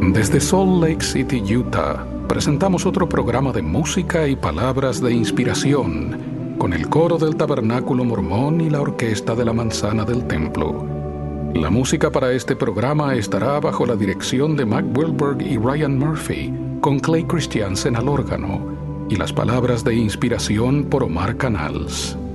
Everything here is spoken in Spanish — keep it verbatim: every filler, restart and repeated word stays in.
Desde Salt Lake City, Utah, presentamos otro programa de música y palabras de inspiración con el coro del Tabernáculo Mormón y la orquesta de la Manzana del Templo. La música para este programa estará bajo la dirección de Mac Wilberg y Ryan Murphy, con Clay Christiansen al órgano, y las palabras de inspiración por Omar Canals.